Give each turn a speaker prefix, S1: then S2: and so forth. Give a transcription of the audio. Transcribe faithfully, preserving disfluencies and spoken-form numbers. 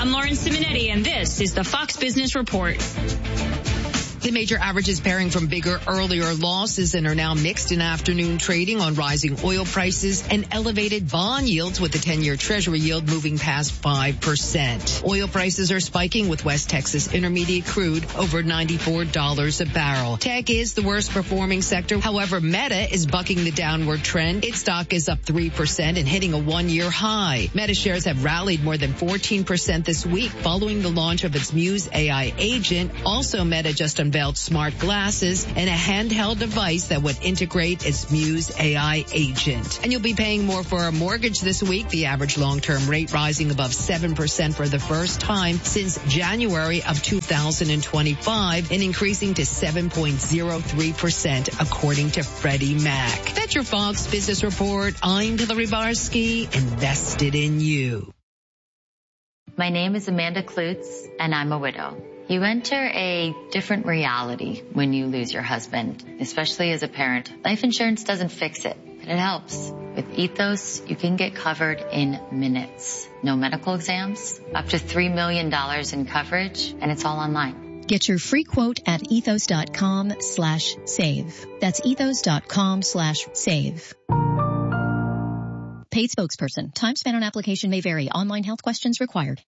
S1: I'm Lauren Simonetti, and this is the Fox Business Report.
S2: The major averages pairing from bigger earlier losses and are now mixed in afternoon trading on rising oil prices and elevated bond yields, with the ten-year Treasury yield moving past five percent. Oil prices are spiking, with West Texas Intermediate crude over ninety-four dollars a barrel. Tech is the worst performing sector. However, Meta is bucking the downward trend. Its stock is up three percent and hitting a one-year high. Meta shares have rallied more than fourteen percent this week following the launch of its Muse A I agent. Also, Meta just unveiled smart glasses and a handheld device that would integrate its Muse A I agent. And you'll be paying more for a mortgage this week. The average long-term rate rising above seven percent for the first time since January of two thousand twenty-five and increasing to seven point zero three percent according to Freddie Mac. That's your Fox Business Report. I'm Hillary Barsky, invested in you.
S3: My name is Amanda Klutz, and I'm a widow. You enter a different reality when you lose your husband, especially as a parent. Life insurance doesn't fix it, but it helps. With Ethos, you can get covered in minutes. No medical exams, up to three million dollars in coverage, and it's all online.
S4: Get your free quote at ethos.com slash save. That's ethos.com slash save. Paid spokesperson. Time spent on application may vary. Online health questions required.